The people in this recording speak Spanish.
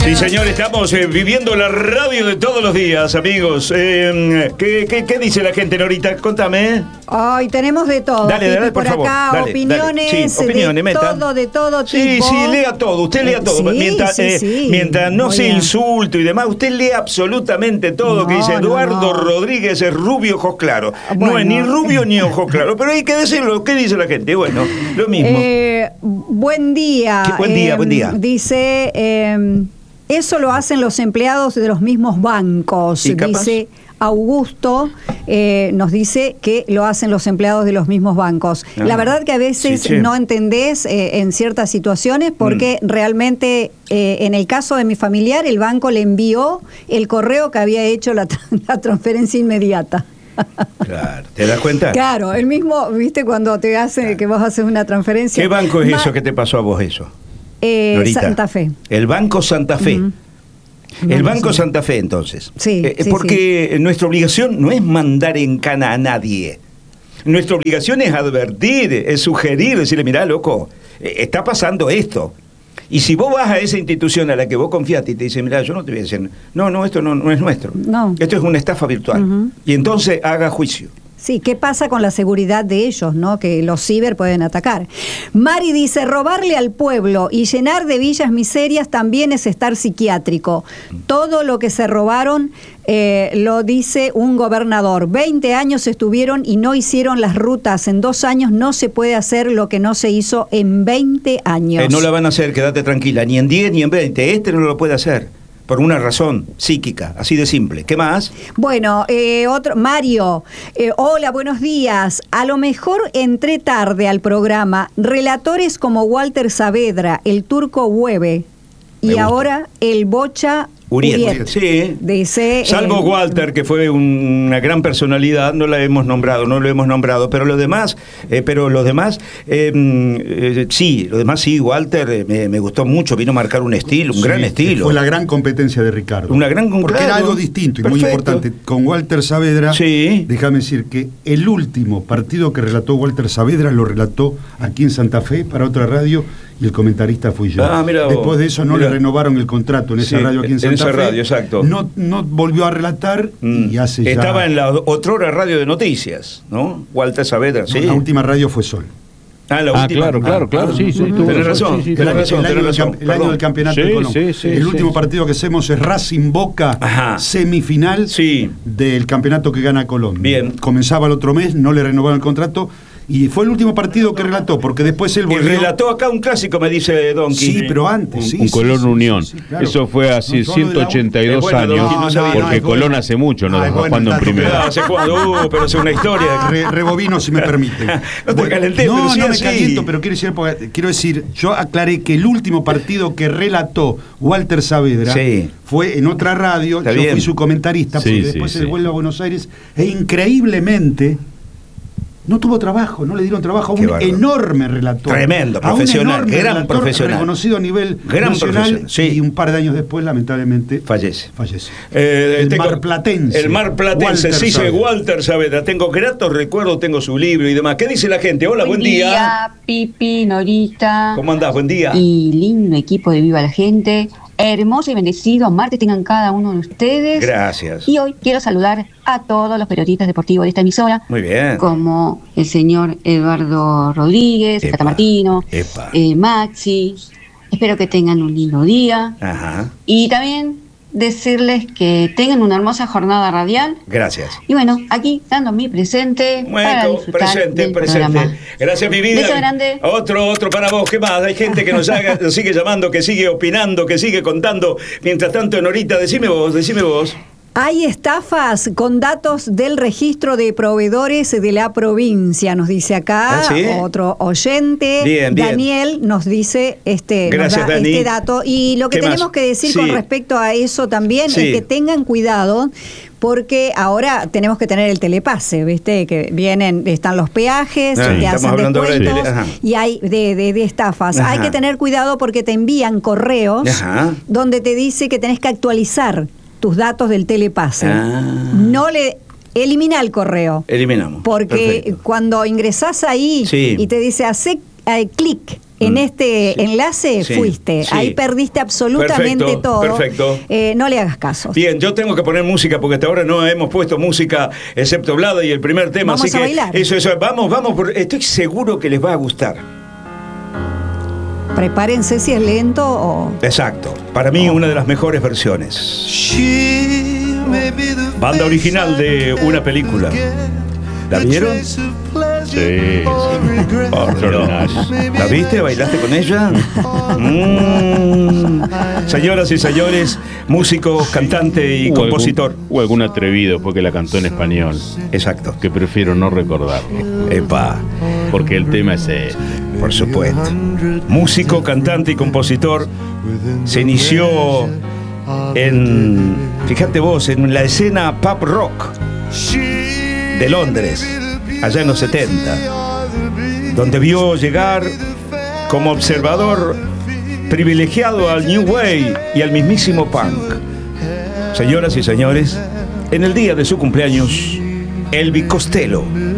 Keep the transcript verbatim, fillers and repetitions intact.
Sí, señor, estamos eh, viviendo la radio de todos los días, amigos. Eh, ¿qué, qué, ¿Qué dice la gente, Norita? Contame. Hoy tenemos de todo. Dale, dale, por por favor. acá, Dale, opiniones, dale. Sí, opiniones, de meta. todo, de todo Sí, tipo. sí, lea todo, usted lea todo. Sí, mientras sí, eh, sí. mientras no Muy se bien. insulte y demás, usted lee absolutamente todo. No, Que dice no, Eduardo no. Rodríguez es rubio, ojos claros. Bueno. No es ni rubio ni ojos claros, pero hay que decirlo. ¿Qué dice la gente? Bueno, lo mismo. Eh, buen día. Qué buen día, eh, buen día. Dice, eh, eso lo hacen los empleados de los mismos bancos. ¿Y capaz? Dice Augusto, eh, nos dice que lo hacen los empleados de los mismos bancos. Ah, La verdad que a veces sí, sí. no entendés eh, en ciertas situaciones porque mm. realmente eh, en el caso de mi familiar el banco le envió el correo que había hecho la, la transferencia inmediata. Claro, ¿te das cuenta? Claro, el mismo, viste, cuando te hace que vos haces una transferencia. ¿Qué banco es Ma- eso que te pasó a vos eso? Eh, Norita? Santa Fe. El Banco Santa Fe. Ujú. El No, Banco sí. Santa Fe, entonces. Sí, Eh, sí, porque nuestra obligación no es mandar en cana a nadie. Nuestra obligación es advertir, es sugerir, decirle, mirá, loco, eh, está pasando esto. Y si vos vas a esa institución a la que vos confiaste y te dicen, mirá, yo no te voy a decir, no, no, esto no, no es nuestro. No. Esto es una estafa virtual. Ujú. Y entonces haga juicio. Sí, ¿qué pasa con la seguridad de ellos, no? Que los ciber pueden atacar. Mari dice, robarle al pueblo y llenar de villas miserias también es estar psiquiátrico. Todo lo que se robaron eh, lo dice un gobernador. veinte años estuvieron y no hicieron las rutas. En dos años no se puede hacer lo que no se hizo en veinte años. Eh, no la van a hacer, quédate tranquila, ni en diez ni en veinte. Este no lo puede hacer. Por una razón psíquica, así de simple. ¿Qué más? Bueno, eh, otro, Mario, eh, hola, buenos días. A lo mejor entré tarde al programa. Relatores como Walter Saavedra, el Turco Hueve Me y gusta. ahora el Bocha Uriet. Uriet. Sí. Dice, Salvo eh, Walter, que fue una gran personalidad, no la hemos nombrado, no lo hemos nombrado, pero los demás, eh, pero los demás, eh, eh, sí, los demás sí, Walter eh, me, me gustó mucho, vino a marcar un estilo, un Sí, gran estilo. Fue la gran competencia de Ricardo. Una gran Porque claro. era algo distinto y muy Perfecto. importante. Con Walter Saavedra, Sí. déjame decir que el último partido que relató Walter Saavedra lo relató aquí en Santa Fe para otra radio y el comentarista fui yo. Ah, mira vos, Después de eso no mira. le renovaron el contrato en esa Sí, radio aquí en en Santa esa Fe. radio, exacto. No, no volvió a relatar Mm. y hace ya... Estaba en la otrora radio de noticias, ¿no? Walter Saavedra, sí. No, la última radio fue Sol. Ah, la Ah, última. claro, claro, claro, sí, sí. tuvo Tenés razón, razón, sí, sí, tenés El, tuvo razón, el año, tenés del, razón, camp- el año perdón. del campeonato Sí, de Colón. sí, sí, el sí, último sí. partido que hacemos es Racing Boca, Ajá. semifinal Sí. del campeonato que gana Colón. Bien. Comenzaba el otro mes, no le renovaron el contrato y fue el último partido que relató, porque después él Y volvió. relató acá un clásico, me dice Donkey. Sí, pero antes, Un, sí. un sí, Colón sí, Unión. sí, sí, claro. Eso fue hace No, solo de la- ciento ochenta y dos Es bueno, años, Don Quito, no sabía, porque no, es Colón bueno. hace mucho no Ah, es dejó bueno jugando el en dato, primera. Cuidado, hace cuando, uh, pero es una historia. Re- rebobino si me permite. No te calentés, no, pero sí no me así. caliento, pero quiero decir, porque- quiero decir, yo aclaré que el último partido que relató Walter Saavedra Sí. fue en otra radio, Está yo bien. fui su comentarista, Sí, porque sí, después sí. él vuelve a Buenos Aires e increíblemente no tuvo trabajo, no le dieron trabajo a Qué un bárbaro. enorme relator. Tremendo, a un profesional, enorme gran relator profesional. reconocido a nivel Gran nacional profesional, sí. y un par de años después, lamentablemente, Fallece. fallece. Eh, el tengo- marplatense. El marplatense, Walter sí, sí, Saavedra. Walter Saavedra. Tengo gratos recuerdos, tengo su libro y demás. ¿Qué dice la gente? Hola, buen, día. Pipi, Norita. ¿Cómo andás? Buen día. Y lindo equipo de Viva la Gente. Hermoso y bendecido martes tengan cada uno de ustedes. Gracias. Y hoy quiero saludar a todos los periodistas deportivos de esta emisora, Muy bien. como el señor Eduardo Rodríguez, Epa, Cata Martino, epa. eh, Maxi. Espero que tengan un lindo día. Ajá. Y también decirles que tengan una hermosa jornada radial. Gracias. Y bueno, aquí dando mi presente para Bueno, disfrutar presente, del presente. programa. Gracias, mi vida. Beso grande. Otro, otro para vos. ¿Qué más? Hay gente que nos, haga, nos sigue llamando, que sigue opinando, que sigue contando. Mientras tanto, Norita, decime vos, decime vos. Hay estafas con datos del registro de proveedores de la provincia, nos dice acá ¿Ah, sí? otro oyente. Bien, bien. Daniel nos dice este, nos Gracias, da Dani. este dato. Y lo que ¿Qué tenemos más? que decir Sí. con respecto a eso también Sí. es que tengan cuidado, porque ahora tenemos que tener el telepase, ¿viste? Que vienen, están los peajes, Ah, te estamos hacen hablando ahora de descuentos tele, ajá. y hay de, de, de estafas. Ajá. Hay que tener cuidado porque te envían correos Ajá. donde te dice que tenés que actualizar tus datos del telepase. Ah. No le elimina el correo. Eliminamos. Porque Perfecto. cuando ingresás ahí Sí. y te dice hace eh, clic en Mm. este Sí. enlace Sí. fuiste. Sí. Ahí perdiste absolutamente Perfecto, todo. perfecto. Eh, no le hagas caso. Bien, yo tengo que poner música porque hasta ahora no hemos puesto música excepto Blada y el primer tema, Vamos así a que bailar. eso, eso, vamos, vamos, por- estoy seguro que les va a gustar. Prepárense si es lento o... Exacto, para mí una de las mejores versiones. Banda original de una película. ¿La vieron? Sí, sí. Oh, Extraordinario. ¿La viste? ¿Bailaste con ella? Mm. Señoras y señores, músico, cantante y Hubo compositor. algún- Hubo algún atrevido porque la cantó en español, Exacto. que prefiero no recordarlo, Epa, porque el tema es este. por supuesto. Músico, cantante y compositor. Se inició en, fíjate vos, en la escena pop rock de Londres, allá en los setenta, donde vio llegar como observador privilegiado al New Wave y al mismísimo punk. Señoras y señores, en el día de su cumpleaños, Elvis Costello.